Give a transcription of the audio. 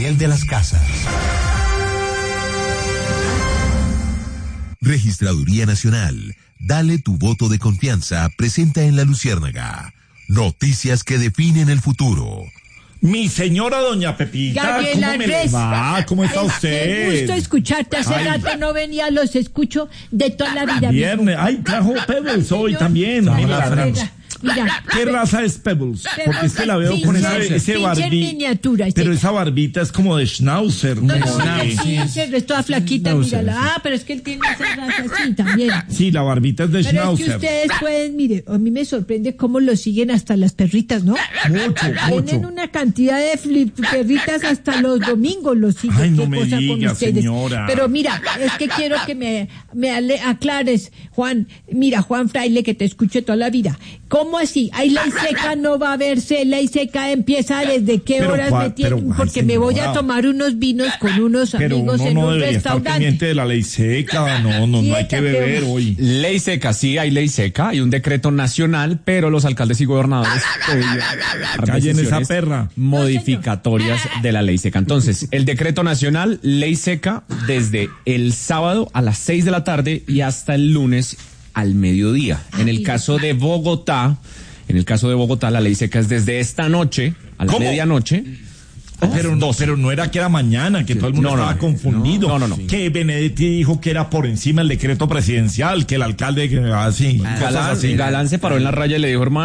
Miguel de las Casas. Registraduría Nacional. Dale tu voto de confianza. Presenta en La Luciérnaga. Noticias que definen el futuro. Mi señora doña Pepita, Gabriela ¿cómo me le va? ¿Cómo está usted? Qué gusto escucharte. Hace rato no venía, los escucho de toda la vida. Viernes. Ay, trajo Pebbles hoy también. Mira, ¿qué raza es Pebbles? Porque es que la veo con ese barbita. Miniatura. Pero esa barbita es como de Schnauzer. No, es toda flaquita, mírala. Ah, pero es que él tiene esa raza así también. Sí, la barbita es de Pero Schnauzer. es que ustedes pueden, mire, a mí me sorprende cómo lo siguen hasta las perritas, ¿no? Mucho. Tienen una cantidad de perritas hasta los domingos los siguen. Ay, no Qué me cosa diga, con ustedes. señora. Pero mira, es que quiero que me aclares, Juan. Mira, Juan Fraile, que te escuché toda la vida. ¿Cómo así? ¿Hay ley seca? ¿No va a haberse ley seca? ¿Empieza desde qué Pero, horas me tienen? Porque me voy a tomar unos vinos con unos amigos en un debería estar restaurante. pendiente de la ley seca. No hay que beber hoy. Ley seca, sí, hay ley seca, hay un decreto nacional, pero los alcaldes y gobernadores callen esa perra. Modificatorias de la ley seca. Entonces, el decreto nacional, ley seca, desde el sábado a las 6 de la tarde y hasta el lunes al mediodía. En el caso de Bogotá, la ley seca es desde esta noche a la medianoche. Pero no era que era mañana, que todo el mundo estaba confundido. No. Que Benedetti dijo que era por encima del decreto presidencial, que el alcalde así. Galán se paró en la raya y le dijo, hermano,